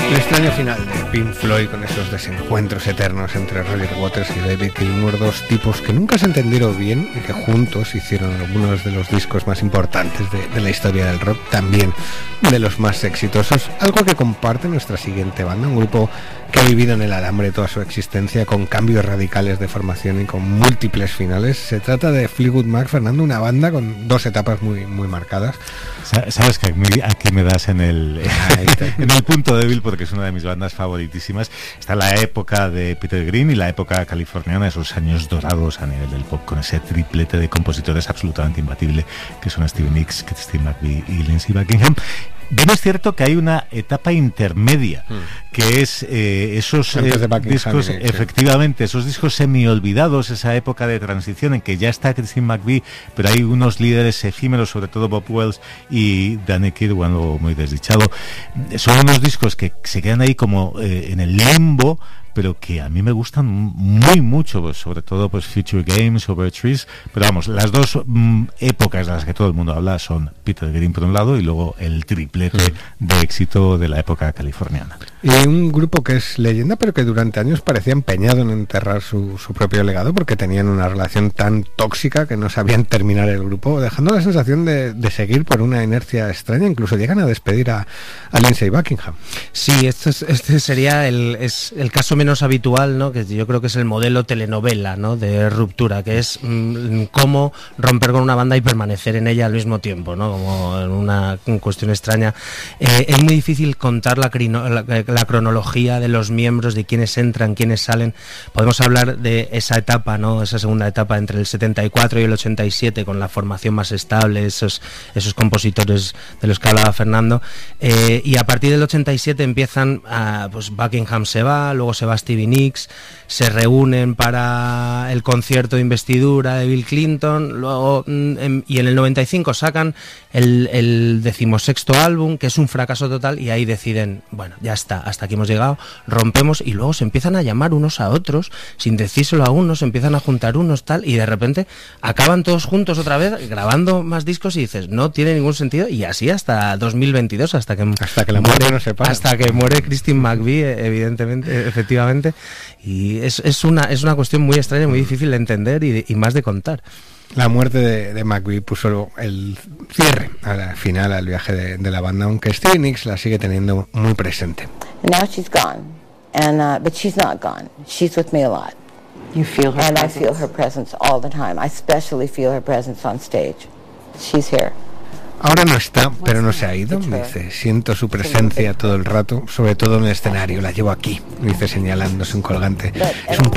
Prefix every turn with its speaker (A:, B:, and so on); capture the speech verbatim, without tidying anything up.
A: El extraño final de Pink Floyd, con esos desencuentros eternos entre Roger Waters y David Gilmour, dos tipos que nunca se entendieron bien y que juntos hicieron algunos de los discos más importantes de, de la historia del rock, también de los más exitosos, algo que comparte nuestra siguiente banda, un grupo que ha vivido en el alambre toda su existencia, con cambios radicales de formación y con múltiples finales. Se trata de Fleetwood Mac, Fernando, una banda con dos etapas muy, muy marcadas.
B: Sabes que aquí me das en el, en el punto débil, porque es una de mis bandas favoritísimas. Está la época de Peter Green y la época californiana, esos años dorados a nivel del pop, con ese triplete de compositores absolutamente imbatible que son Stevie Nicks, Christine McVie y Lindsey Buckingham. Bien, es cierto que hay una etapa intermedia, mm. que es eh, esos eh, discos, sí. efectivamente, esos discos semi-olvidados, esa época de transición en que ya está Christine McVie, pero hay unos líderes efímeros, sobre todo Bob Wells y Danny Kirwan, luego muy desdichado. Son unos discos que se quedan ahí como eh, en el limbo, pero que a mí me gustan muy mucho, pues, sobre todo pues Future Games, Over Trees, pero vamos, las dos mm, épocas de las que todo el mundo habla son Peter Green por un lado y luego el triplete mm. de éxito de la época californiana.
A: Y un grupo que es leyenda, pero que durante años parecía empeñado en enterrar su, su propio legado, porque tenían una relación tan tóxica que no sabían terminar el grupo, dejando la sensación de, de seguir por una inercia extraña. Incluso llegan a despedir a, a Lindsey Buckingham.
C: Sí, esto es, este sería el, es el caso menos habitual, ¿no? Que yo creo que es el modelo telenovela, ¿no? De ruptura, que es mmm, cómo romper con una banda y permanecer en ella al mismo tiempo, ¿no? Como en una cuestión extraña. Eh, es muy difícil contar la, crino, la, la cronología de los miembros, de quiénes entran, quiénes salen. Podemos hablar de esa etapa, ¿no? Esa segunda etapa entre el setenta y cuatro y el ochenta y siete, con la formación más estable, esos, esos compositores de los que hablaba Fernando. Eh, y a partir del ochenta y siete empiezan a, pues Buckingham se va, luego se va Stevie Nicks, se reúnen para el concierto de investidura de Bill Clinton, luego en, y en el noventa y cinco sacan el, el decimosexto álbum, que es un fracaso total, y ahí deciden, bueno, ya está, hasta aquí hemos llegado, rompemos, y luego se empiezan a llamar unos a otros, sin decírselo a unos, se empiezan a juntar unos tal, y de repente acaban todos juntos otra vez, grabando más discos, y dices, no tiene ningún sentido, y así hasta dos mil veintidós, hasta que,
A: hasta que la muerte no se para.
C: Hasta que muere Christine McVie, evidentemente, efectivamente, y es, es, una, es una cuestión muy extraña, muy difícil de entender y, y más de contar.
A: La muerte de, de McVie puso el cierre al final al viaje de, de la banda, aunque Stevie Nicks la sigue teniendo muy presente.
D: Now she's gone, and uh, but she's not gone. She's with me a lot.
E: You feel her
D: and
E: presence?
D: I feel her presence all the time. I especially feel her presence on stage. She's here.
A: Ahora no está, pero no se ha ido, dice, siento su presencia todo el rato, sobre todo en el escenario, la llevo aquí, dice señalándose un colgante. Es un